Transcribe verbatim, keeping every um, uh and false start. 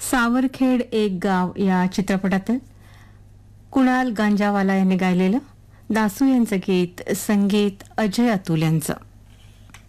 सावरखेड एक गाव या चित्रपटातील कुणाल गांजावाला यांनी गायलेलं दासू यांचं गीत, संगीत अजय अतुल यांचं.